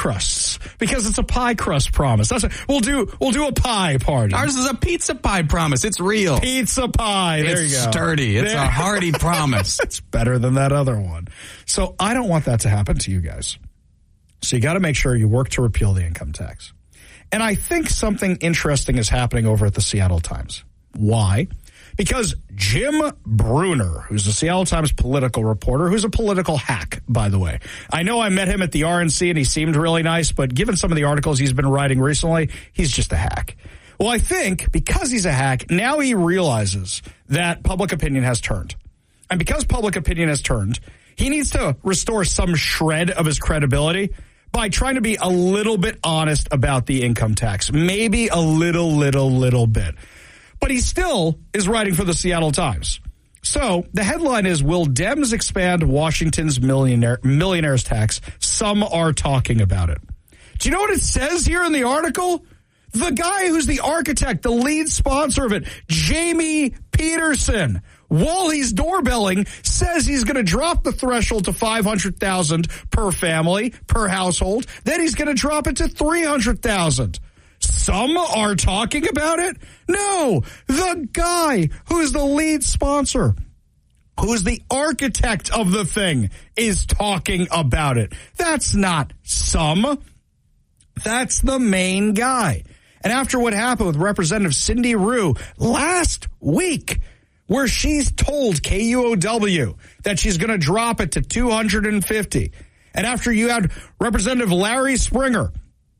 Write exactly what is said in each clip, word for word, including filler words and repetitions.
crusts because it's a pie crust promise. That's a, we'll do we'll do a pie party. Ours is a pizza pie promise. It's real. Pizza pie. There it's you go. Sturdy. It's there. a hearty promise. It's better than that other one. So I don't want that to happen to you guys. So you got to make sure you work to repeal the income tax. And I think something interesting is happening over at the Seattle Times. Why? Because Jim Brunner, who's the Seattle Times political reporter, who's a political hack, by the way. I know I met him at the R N C and he seemed really nice, but given some of the articles he's been writing recently, he's just a hack. Well, I think because he's a hack, now he realizes that public opinion has turned. And because public opinion has turned, he needs to restore some shred of his credibility by trying to be a little bit honest about the income tax. Maybe a little, little, little bit. But he still is writing for the Seattle Times. So the headline is, will Dems expand Washington's millionaire millionaires tax? Some are talking about it. Do you know what it says here in the article? The guy who's the architect, the lead sponsor of it, Jamie Peterson, while he's doorbelling, says he's going to drop the threshold to five hundred thousand dollars per family, per household. Then he's going to drop it to three hundred thousand dollars. Some are talking about it? No, the guy who is the lead sponsor, who is the architect of the thing, is talking about it. That's not some. That's the main guy. And after what happened with Representative Cindy Rue last week, where she's told K U O W that she's going to drop it to two hundred fifty. And after you had Representative Larry Springer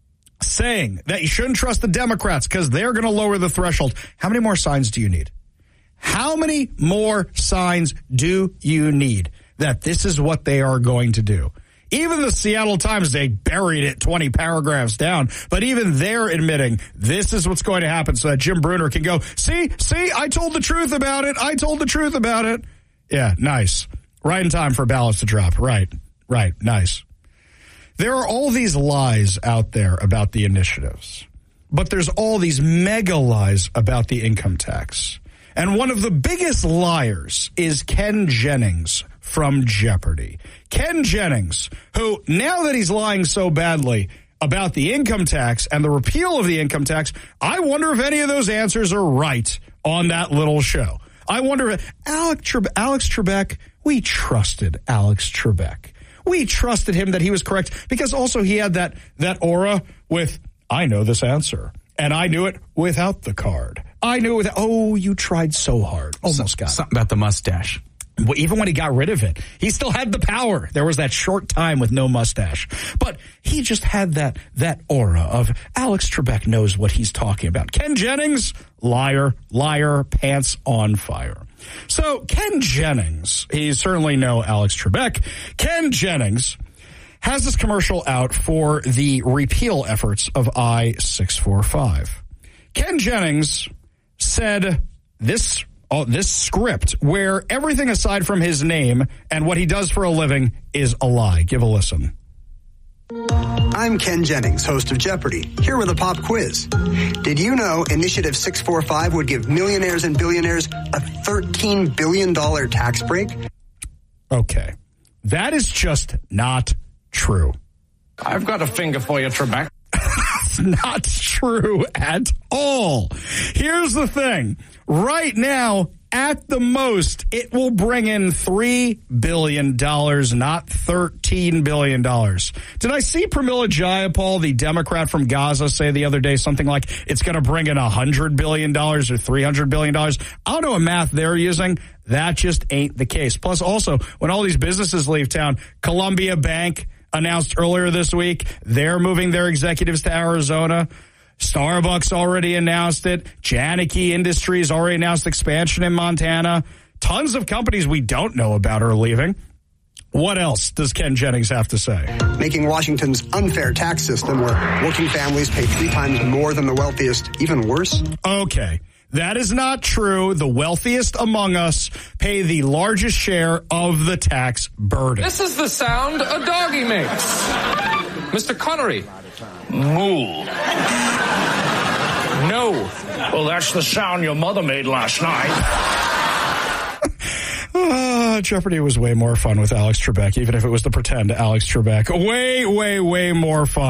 saying that you shouldn't trust the Democrats because they're going to lower the threshold, how many more signs do you need? How many more signs do you need that this is what they are going to do? Even the Seattle Times, they buried it twenty paragraphs down, but even they're admitting this is what's going to happen so that Jim Brunner can go, see, see, I told the truth about it. I told the truth about it. Yeah, nice. Right in time for ballots to drop. Right, right, nice. There are all these lies out there about the initiatives, but there's all these mega lies about the income tax. And one of the biggest liars is Ken Jennings from Jeopardy. Ken Jennings, who, now that he's lying so badly about the income tax and the repeal of the income tax, I wonder if any of those answers are right on that little show. I wonder if Alex Trebek, Alex Trebek, we trusted Alex Trebek. We trusted him that he was correct because also he had that, that aura with, I know this answer. And I knew it without the card. I knew it without, oh, you tried so hard. Almost got it. Something about the mustache. Well, even when he got rid of it, he still had the power. There was that short time with no mustache. But he just had that that aura of Alex Trebek knows what he's talking about. Ken Jennings, liar, liar, pants on fire. So Ken Jennings, he's certainly no Alex Trebek. Ken Jennings has this commercial out for the repeal efforts of I six forty-five. Ken Jennings said this Oh, this script where everything aside from his name and what he does for a living is a lie. Give a listen. I'm Ken Jennings, host of Jeopardy, here with a pop quiz. Did you know Initiative six forty-five would give millionaires and billionaires a thirteen billion dollars tax break? Okay. That is just not true. I've got a finger for you, Trebek. That's not true at all. Here's the thing. Right now, at the most, it will bring in three billion dollars, not thirteen billion dollars. Did I see Pramila Jayapal, the Democrat from Gaza, say the other day something like it's going to bring in one hundred billion dollars or three hundred billion dollars? I don't know what math they're using. That just ain't the case. Plus, also, when all these businesses leave town, Columbia Bank announced earlier this week they're moving their executives to Arizona. Starbucks already announced it. Janicki Industries already announced expansion in Montana. Tons of companies we don't know about are leaving. What else does Ken Jennings have to say? Making Washington's unfair tax system where working families pay three times more than the wealthiest even worse? Okay. That is not true. The wealthiest among us pay the largest share of the tax burden. This is the sound a doggy makes. Mister Connery. Moo. No. Well, that's the sound your mother made last night. uh, Jeopardy was way more fun with Alex Trebek, even if it was the pretend Alex Trebek. Way, way, way more fun.